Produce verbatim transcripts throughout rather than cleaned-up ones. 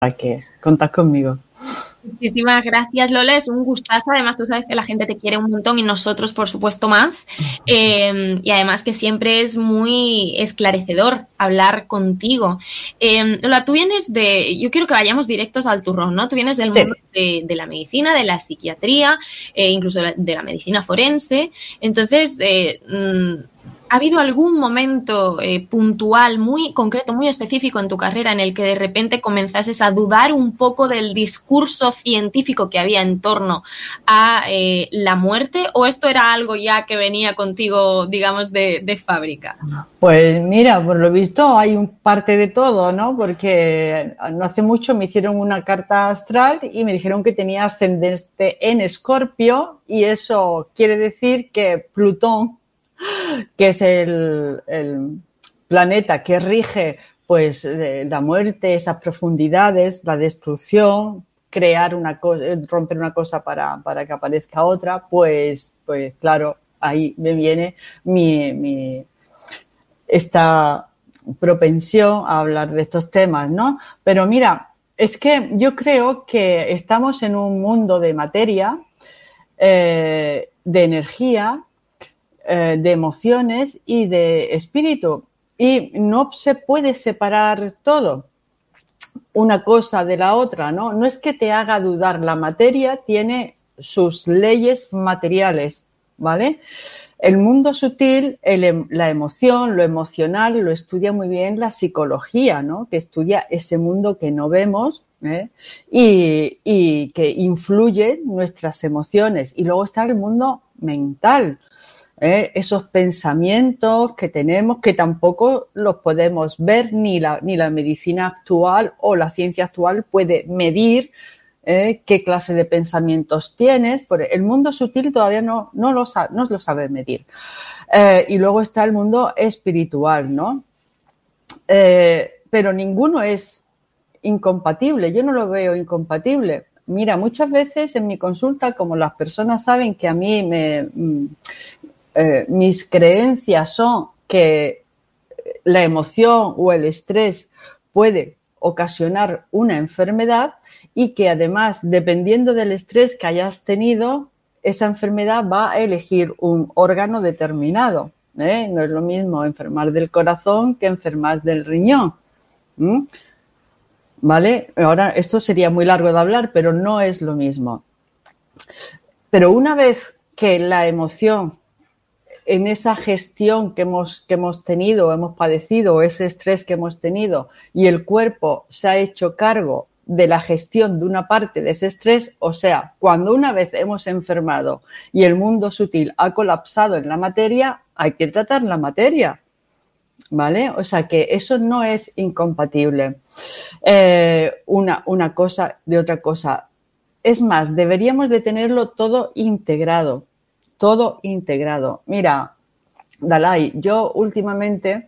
que contás conmigo. Muchísimas gracias, Lola. Es un gustazo. Además, tú sabes que la gente te quiere un montón y nosotros, por supuesto, más. Eh, y además que siempre es muy esclarecedor hablar contigo. Eh, Lola, tú vienes de... Yo quiero que vayamos directos al turrón, ¿no? Tú vienes del mundo Sí. de, de la medicina, de la psiquiatría, eh, incluso de la, de la medicina forense. Entonces, eh, mmm, ¿ha habido algún momento eh, puntual, muy concreto, muy específico en tu carrera en el que de repente comenzases a dudar un poco del discurso científico que había en torno a eh, la muerte? ¿O esto era algo ya que venía contigo, digamos, de, de fábrica? Pues mira, por lo visto hay un parte de todo, ¿no? Porque no hace mucho me hicieron una carta astral y me dijeron que tenía ascendente en Escorpio y eso quiere decir que Plutón, que es el, el planeta que rige pues la muerte, esas profundidades, la destrucción, crear una cosa, romper una cosa para, para que aparezca otra, pues, pues claro, ahí me viene mi, mi esta propensión a hablar de estos temas, ¿no? Pero mira, es que yo creo que estamos en un mundo de materia, eh, de energía, eh, de emociones y de espíritu. Y no se puede separar todo una cosa de la otra, ¿no? No es que te haga dudar, la materia tiene sus leyes materiales, ¿vale? El mundo sutil, el, la emoción, lo emocional, lo estudia muy bien la psicología, ¿no? Que estudia ese mundo que no vemos, ¿eh? y, y que influye nuestras emociones. Y luego está el mundo mental, ¿eh? Esos pensamientos que tenemos que tampoco los podemos ver, ni la, ni la medicina actual o la ciencia actual puede medir ¿Eh? qué clase de pensamientos tienes. El mundo sutil todavía no, no, lo, sabe, no lo sabe medir. Eh, y luego está el mundo espiritual, ¿no? Eh, pero ninguno es incompatible. Yo no lo veo incompatible. Mira, muchas veces en mi consulta, como las personas saben que a mí me, eh, mis creencias son que la emoción o el estrés puede ocasionar una enfermedad, y que además, dependiendo del estrés que hayas tenido, esa enfermedad va a elegir un órgano determinado, ¿eh? No es lo mismo enfermar del corazón que enfermar del riñón, ¿Mm? ¿Vale? Ahora, esto sería muy largo de hablar, pero no es lo mismo. Pero una vez que la emoción, en esa gestión que hemos, que hemos tenido, hemos padecido, ese estrés que hemos tenido, y el cuerpo se ha hecho cargo de la gestión de una parte de ese estrés, o sea, cuando una vez hemos enfermado y el mundo sutil ha colapsado en la materia, hay que tratar la materia, ¿vale? O sea que eso no es incompatible. Eh, una, una cosa de otra cosa. Es más, deberíamos de tenerlo todo integrado, todo integrado. Mira, Dalai, yo últimamente,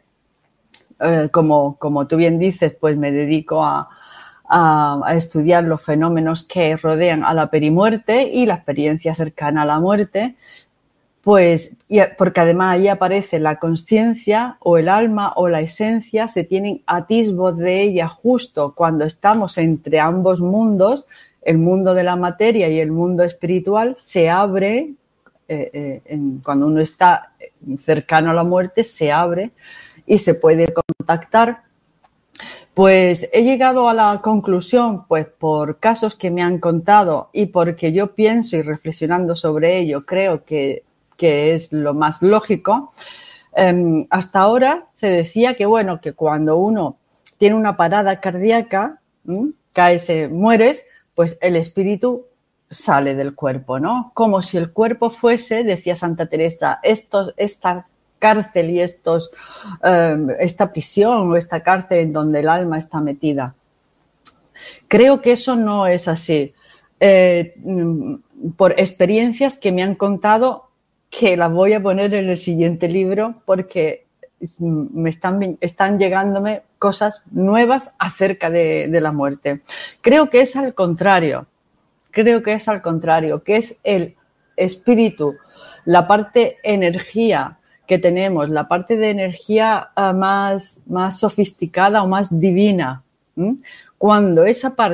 eh, como, como tú bien dices, pues me dedico a A, a estudiar los fenómenos que rodean a la perimuerte y la experiencia cercana a la muerte, pues porque además ahí aparece la consciencia o el alma o la esencia, se tienen atisbos de ella justo cuando estamos entre ambos mundos, el mundo de la materia y el mundo espiritual se abre, eh, eh, en, cuando uno está cercano a la muerte se abre y se puede contactar. Pues he llegado a la conclusión, pues por casos que me han contado y porque yo pienso y reflexionando sobre ello creo que, que es lo más lógico. Eh, hasta ahora se decía que, bueno, que cuando uno tiene una parada cardíaca, ¿m? cae, se mueres, pues el espíritu sale del cuerpo, ¿no? Como si el cuerpo fuese, decía Santa Teresa, estos, esta cárcel y estos, eh, esta prisión o esta cárcel en donde el alma está metida. Creo que eso no es así. Eh, por experiencias que me han contado, que las voy a poner en el siguiente libro porque me están, están llegándome cosas nuevas acerca de, de la muerte. Creo que es al contrario. Creo que es al contrario, que es el espíritu, la parte energía que tenemos, la parte de energía uh, más, más sofisticada o más divina. ¿Mm? cuando esa parte